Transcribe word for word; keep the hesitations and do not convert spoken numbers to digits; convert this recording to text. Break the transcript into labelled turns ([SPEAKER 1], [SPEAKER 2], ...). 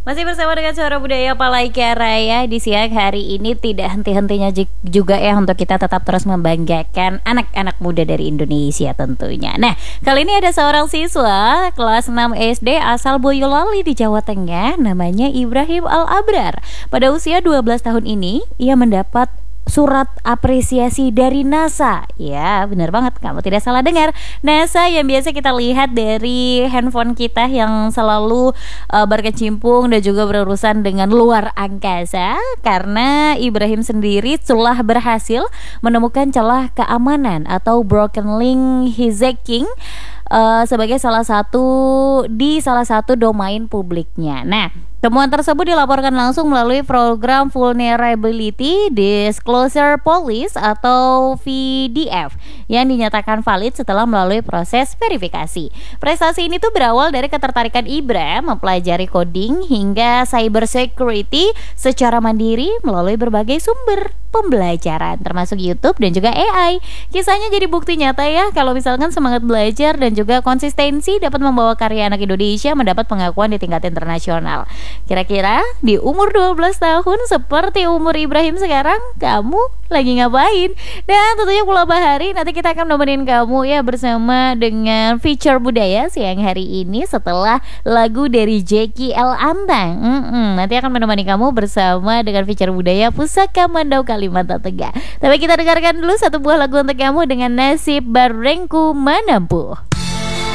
[SPEAKER 1] Masih bersama dengan Suara Budaya Palaika Raya. Di siang hari ini tidak henti-hentinya juga ya untuk kita tetap terus membanggakan anak-anak muda dari Indonesia tentunya. Nah, kali ini ada seorang siswa kelas enam S D asal Boyolali di Jawa Tengah, namanya Ibrahim Al-Abrar. Pada usia dua belas tahun ini, ia mendapat surat apresiasi dari NASA. Ya, benar banget, kamu tidak salah dengar. NASA yang biasa kita lihat dari handphone kita yang selalu uh, berkecimpung dan juga berurusan dengan luar angkasa. Karena Ibrahim sendiri telah berhasil menemukan celah keamanan atau broken link hijacking uh, sebagai salah satu di salah satu domain publiknya. Nah, temuan tersebut dilaporkan langsung melalui program Vulnerability Disclosure Police atau V D F yang dinyatakan valid setelah melalui proses verifikasi. Prestasi ini tuh berawal dari ketertarikan Ibrahim mempelajari coding hingga cyber security secara mandiri melalui berbagai sumber pembelajaran termasuk YouTube dan juga A I. Kisahnya jadi bukti nyata ya kalau misalkan semangat belajar dan juga konsistensi dapat membawa karya anak Indonesia mendapat pengakuan di tingkat internasional. Kira-kira di umur dua belas tahun seperti umur Ibrahim sekarang, kamu lagi ngapain? Dan tentunya Pulau Bahari, nanti kita akan nemenin kamu ya bersama dengan feature budaya siang hari ini setelah lagu dari Jackie L Antang. Mm-mm, nanti akan menemani kamu bersama dengan feature budaya Pusaka Mandau Kalimantan Tengah. Tapi kita dengarkan dulu satu buah lagu untuk kamu dengan Nasib Barengku Menempuh.